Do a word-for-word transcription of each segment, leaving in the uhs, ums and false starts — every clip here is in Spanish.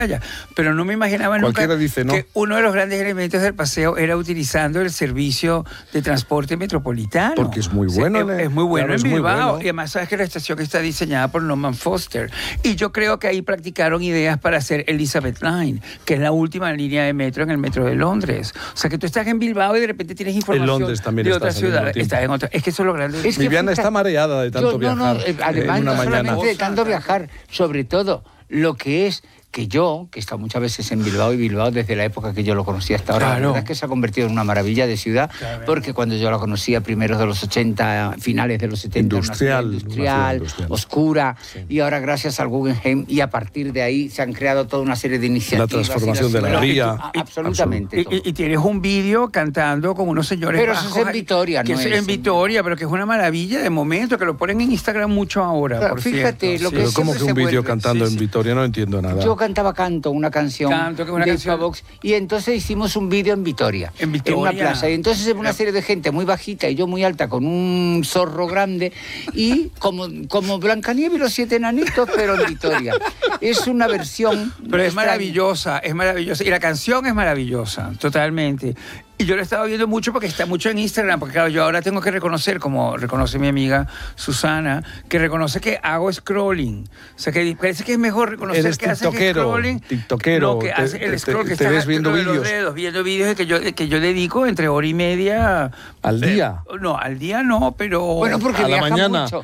Pero no me imaginaba nunca dice, ¿no? que uno de los grandes elementos del paseo era utilizando el servicio de transporte metropolitano. Porque es muy bueno. Sí, es, es muy bueno claro, en Bilbao. Bueno. Y además sabes que la estación está diseñada por Norman Foster. Y yo creo que ahí practicaron ideas para hacer Elizabeth Line, que es la última línea de metro en el metro de Londres. O sea, que tú estás en Bilbao y de repente tienes información en Londres también de otras ciudades. Estás en otra, es que eso es lo grande. Es que Viviana está mareada de tanto yo, viajar. No, no, eh, además, en una no mañana. solamente de tanto viajar, sobre todo lo que es que yo, que he estado muchas veces en Bilbao, y Bilbao desde la época que yo lo conocía hasta ahora, claro. la verdad es que se ha convertido en una maravilla de ciudad, claro. Porque cuando yo la conocía, primeros de los ochenta, finales de los setenta, industrial, una industrial, industrial, oscura, sí. Y ahora gracias al Guggenheim, y a partir de ahí se han creado toda una serie de iniciativas. La transformación de la ría. Absolutamente. Y, y, y tienes un vídeo cantando con unos señores pero bajos. Pero eso es en Vitoria, que ¿no? Es es en Vitoria, pero que es una maravilla de momento, que lo ponen en Instagram mucho ahora, claro, por fíjate, cierto. Lo sí. que pero ¿cómo que un vídeo cantando sí, en sí. Vitoria? No entiendo nada. Yo cantaba canto, una canción Canto, que una de canción. Box, y entonces hicimos un vídeo en Vitoria, en Vitoria, en una plaza, y entonces una serie de gente muy bajita y yo muy alta con un zorro grande, y como, como Blancanieves y los siete enanitos, pero en Vitoria. Es una versión... Pero es maravillosa, es maravillosa, y la canción es maravillosa, totalmente. Y yo lo he estado viendo mucho porque está mucho en Instagram, porque claro, yo ahora tengo que reconocer, como reconoce mi amiga Susana, que reconoce que hago scrolling. O sea, que parece que es mejor reconocer Eres que haces scrolling. tiktokero. No, que te, hace el scroll, te, que te está ves viendo vídeos. Dedos, viendo vídeos que yo, que yo dedico entre hora y media. ¿Al día? Eh, no, al día no, pero... Bueno, porque a la mañana. Mucho.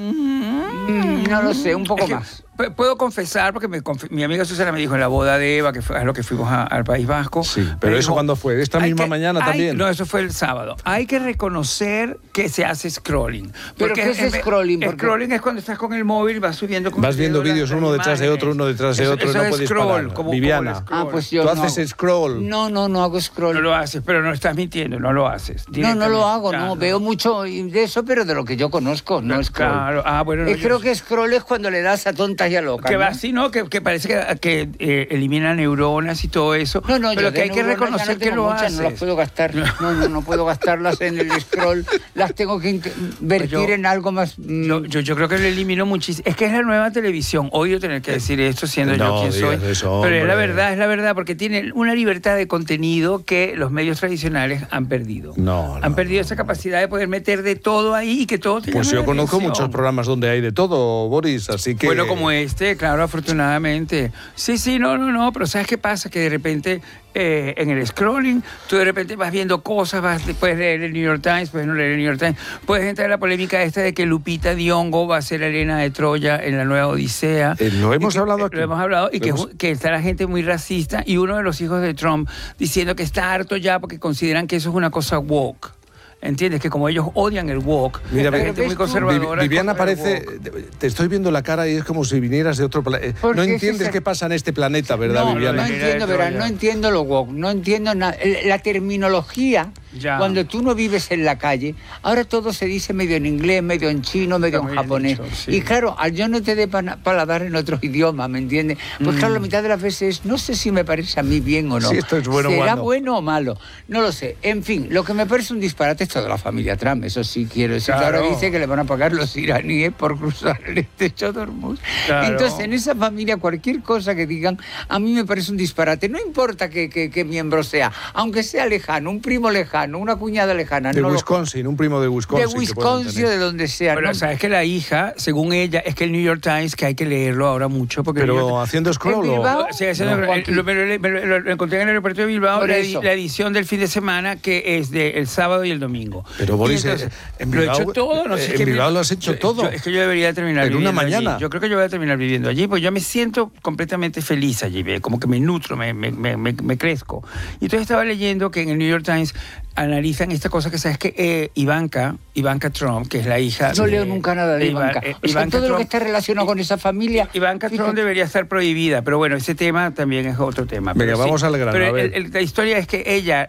Mm, no lo sé, un poco es que, más. Puedo confesar, porque me, mi amiga Susana me dijo en la boda de Eva, que fue a lo que fuimos a, al País Vasco. Sí, pero ¿eso cuándo fue? ¿Esta misma que, mañana hay, también? No, eso fue el sábado. Hay que reconocer que se hace scrolling. ¿Pero qué es, es scrolling? Porque scrolling es cuando estás con el móvil y vas subiendo... Vas viendo vídeos uno detrás de otro, uno detrás de otro, eso no es puedes scroll, parar. como, Viviana, como ah, pues yo ¿tú no haces hago. scroll? No, no, no hago scroll. No lo haces, pero no estás mintiendo, no lo haces. No, no lo hago, no. no. Veo mucho de eso, pero de lo que yo conozco, no, no scroll. Claro, ah, bueno. No, eh, creo que scroll es cuando le das a tontas y a locas. Que ¿no? va así, ¿no? Que, que parece que, que eh, elimina neuronas y todo eso. No, no, pero yo que hay que reconocer no que lo muchas, haces. No las puedo gastar. No, no, no puedo gastarlas en el scroll. Las tengo que invertir yo, en algo más. Mmm. Yo, yo, yo creo que lo elimino muchísimo. Es que es la nueva televisión. Odio tener que decir esto siendo no, yo quien soy. Eso, pero es la verdad, es la verdad, porque tiene una libertad de contenido que los medios tradicionales han perdido. No, no Han perdido no, esa no. capacidad de poder meter de todo ahí y que todo te Pues yo conozco atención. muchos programas donde hay de todo, Boris, así que... Bueno, como este, claro, afortunadamente. Sí, sí, no, no, no, pero ¿sabes qué pasa? Que de repente eh, en el scrolling, tú de repente vas viendo cosas, vas, puedes leer el New York Times, puedes no leer el New York Times, puedes entrar en la polémica esta de que Lupita Nyong'o va a ser Elena de Troya en la nueva Odisea. Eh, lo hemos que, hablado aquí. Lo hemos hablado, y lo que, hemos... que está la gente muy racista, y uno de los hijos de Trump diciendo que está harto ya porque consideran que eso es una cosa woke. ¿Entiendes? Que como ellos odian el woke, mira, la gente muy conservadora... Viviana parece... Te estoy viendo la cara y es como si vinieras de otro planeta. No entiendes ese... qué pasa en este planeta, ¿verdad, no, Viviana? No, no entiendo, ¿verdad? No entiendo lo woke, no entiendo nada. La terminología, ya. Cuando tú no vives en la calle, ahora todo se dice medio en inglés, medio en chino, medio en japonés. Dicho, sí. Y claro, al yo no te dé paladar en otros idiomas, ¿me entiendes? Pues mm. claro, la mitad de las veces no sé si me parece a mí bien o no. Sí, esto es bueno, ¿Será bueno. bueno o malo? No lo sé. En fin, lo que me parece un disparate es toda la familia Trump. Eso sí quiero decir. Claro. Ahora dice que le van a pagar los iraníes por cruzar el estrecho de Hormuz. Claro. Entonces, en esa familia, cualquier cosa que digan, a mí me parece un disparate. No importa qué que, que miembro sea, aunque sea lejano, un primo lejano, una cuñada lejana. De no Wisconsin, lo... un primo de Wisconsin. De Wisconsin o de donde sea. Pero, ¿no? ¿sabes que la hija, según ella, es que el New York Times, que hay que leerlo ahora mucho? Porque Pero York... haciendo scroll o... Sí, haciendo... No, el, lo, me, lo, me, lo, lo encontré en el aeropuerto de Bilbao, la, la edición del fin de semana, que es del de sábado y el domingo. Pero Boris, entonces, en Bilbao, Bilbao, lo he hecho todo, no sé. En es que Bilbao lo has hecho yo, todo. Yo, es que yo debería terminar en viviendo una mañana. allí. Yo creo que yo voy a terminar viviendo allí, porque yo me siento completamente feliz allí, como que me nutro, me, me, me, me, me crezco. Y entonces estaba leyendo que en el New York Times analizan esta cosa que sabes que eh, Ivanka, Ivanka Trump, que es la hija... No de, leo nunca nada de Ivanka. Eh, es Ivanka todo Trump, lo que está relacionado con esa familia... Ivanka Trump debería estar prohibida, pero bueno, ese tema también es otro tema. Venga, vamos sí, al grano, pero a ver. El, el, la historia es que ella...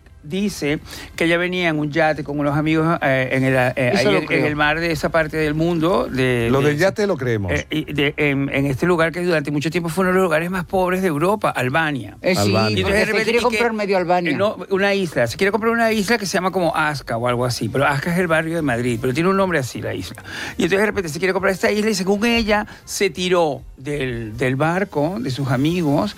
dice que ella venía en un yate con unos amigos eh, en, el, eh, ahí en, en el mar de esa parte del mundo. De, lo de, del yate lo creemos. Eh, de, en, en este lugar que durante mucho tiempo fue uno de los lugares más pobres de Europa, Albania. Eh, sí, Albania. y entonces se quiere comprar que, medio Albania. Eh, no, una isla. Se quiere comprar una isla que se llama como Asca o algo así, pero Asca es el barrio de Madrid, pero tiene un nombre así la isla. Y entonces de repente se quiere comprar esta isla y según ella se tiró del, del barco de sus amigos